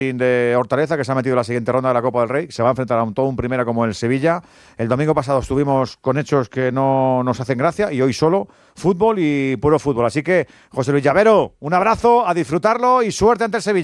de Hortaleza, que se ha metido en la siguiente ronda de la Copa del Rey. Se va a enfrentar a todo un primera como el Sevilla. El domingo pasado estuvimos con hechos que no nos hacen gracia y hoy solo fútbol y puro fútbol. Así que, José Luis Llavero, un abrazo, a disfrutarlo y suerte ante el Sevilla.